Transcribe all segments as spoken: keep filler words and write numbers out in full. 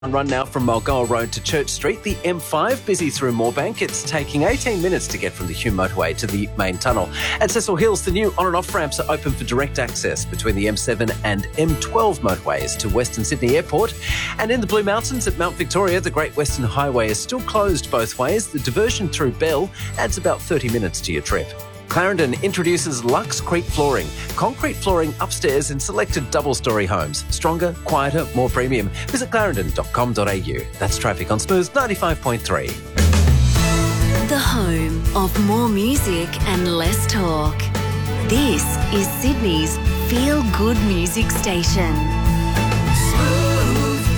Run now from Mulgoa Road to Church Street. The M five busy through Moorebank. It's taking eighteen minutes to get from the Hume motorway to the main tunnel. At Cecil Hills, the new on and off ramps are open for direct access between the M seven and M twelve motorways to Western Sydney Airport. And in the Blue Mountains at Mount Victoria, the Great Western Highway is still closed both ways. The diversion through Bell adds about thirty minutes to your trip. Clarendon introduces Lux Creek Flooring. Concrete flooring upstairs in selected double-storey homes. Stronger, quieter, more premium. Visit clarendon dot com dot a u. That's traffic on Smooth ninety-five point three. The home of more music and less talk. This is Sydney's feel-good music station. Smooth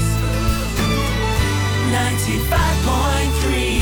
ninety-five point three.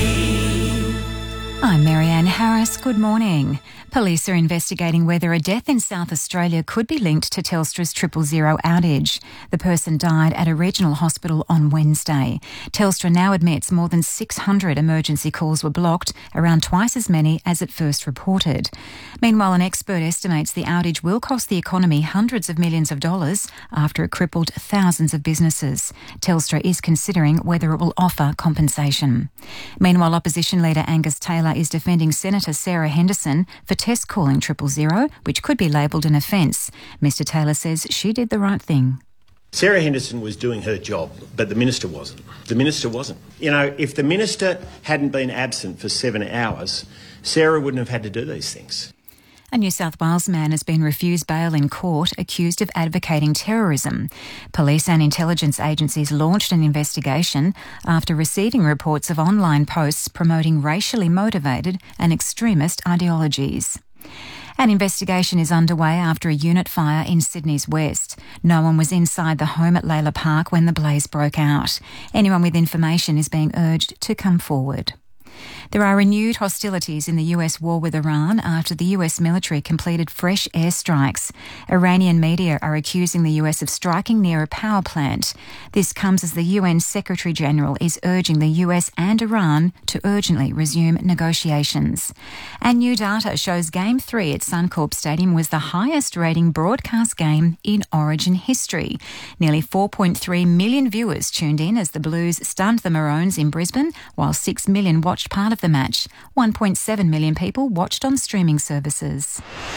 I'm Marianne Harris. Good morning. Police are investigating whether a death in South Australia could be linked to Telstra's triple zero outage. The person died at a regional hospital on Wednesday. Telstra now admits more than six hundred emergency calls were blocked, around twice as many as it first reported. Meanwhile, an expert estimates the outage will cost the economy hundreds of millions of dollars after it crippled thousands of businesses. Telstra is considering whether it will offer compensation. Meanwhile, opposition leader Angus Taylor is defending Senator Sarah Henderson for test calling triple zero, which could be labelled an offence. Mister Taylor says she did the right thing. Sarah Henderson was doing her job, but the minister wasn't. The minister wasn't. You know, if the minister hadn't been absent for seven hours, Sarah wouldn't have had to do these things. A New South Wales man has been refused bail in court accused of advocating terrorism. Police and intelligence agencies launched an investigation after receiving reports of online posts promoting racially motivated and extremist ideologies. An investigation is underway after a unit fire in Sydney's west. No one was inside the home at Layla Park when the blaze broke out. Anyone with information is being urged to come forward. There are renewed hostilities in the U S war with Iran after the U S military completed fresh airstrikes. Iranian media are accusing the U S of striking near a power plant. This comes as the U N Secretary-General is urging the U S and Iran to urgently resume negotiations. And new data shows Game three at Suncorp Stadium was the highest-rating broadcast game in Origin history. Nearly four point three million viewers tuned in as the Blues stunned the Maroons in Brisbane, while six million watched part of the match. one point seven million people watched on streaming services.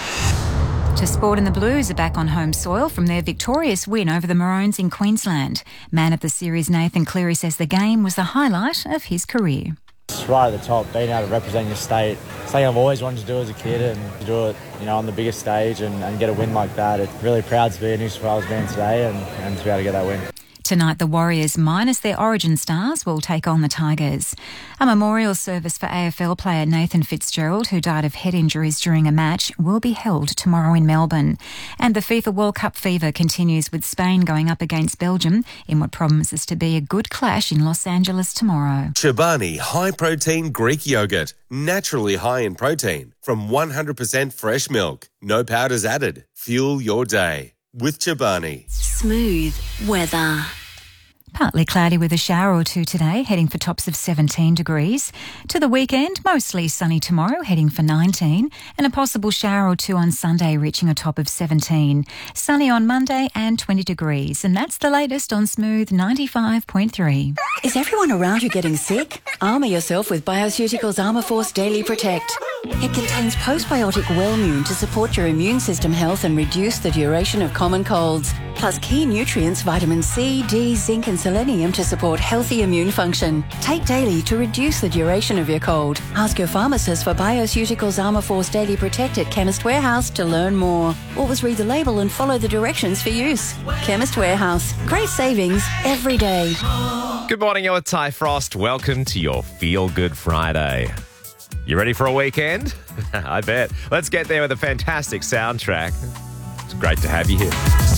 To sport, and the Blues are back on home soil from their victorious win over the Maroons in Queensland. Man of the series Nathan Cleary says the game was the highlight of his career. It's right at the top, being able to represent your state. It's something I've always wanted to do as a kid, and to do it, you know, on the biggest stage and, and get a win like that. It's really proud to be a New South Wales man today and, and to be able to get that win. Tonight, the Warriors, minus their Origin stars, will take on the Tigers. A memorial service for A F L player Nathan Fitzgerald, who died of head injuries during a match, will be held tomorrow in Melbourne. And the FIFA World Cup fever continues, with Spain going up against Belgium in what promises to be a good clash in Los Angeles tomorrow. Chobani high-protein Greek yogurt, naturally high in protein, from one hundred percent fresh milk. No powders added. Fuel your day with Chobani. Smooth weather. Partly cloudy with a shower or two today, heading for tops of seventeen degrees. To the weekend, mostly sunny tomorrow, heading for nineteen, and a possible shower or two on Sunday, reaching a top of seventeen. Sunny on Monday and twenty degrees. And that's the latest on Smooth ninety-five point three. Is everyone around you getting sick? Armour yourself with Bioceuticals Armourforce Daily Protect. It contains postbiotic Wellmune to support your immune system health and reduce the duration of common colds. Plus key nutrients, vitamin C, D, zinc and selenium to support healthy immune function. Take daily to reduce the duration of your cold. Ask your pharmacist for Bioceuticals Armourforce Daily Protect at Chemist Warehouse to learn more. Always read the label and follow the directions for use. Chemist Warehouse. Great savings every day. Good morning, you're Ty Frost. Welcome to your Feel Good Friday. You ready for a weekend? I bet. Let's get there with a fantastic soundtrack. It's great to have you here.